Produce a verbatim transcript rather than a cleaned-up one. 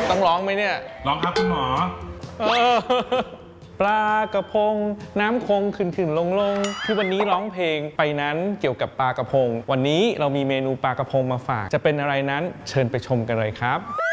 ต้องร้องไหมเนี่ยร้องครับคุณหมอปลากระพงน้ำคงขึ้นขึ้นลงลงที่วันนี้ร้องเพลงไปนั้นเกี่ยวกับปลากระพงวันนี้เรามีเมนูปลากระพงมาฝากจะเป็นอะไรนั้นเชิญไปชมกันเลยครับ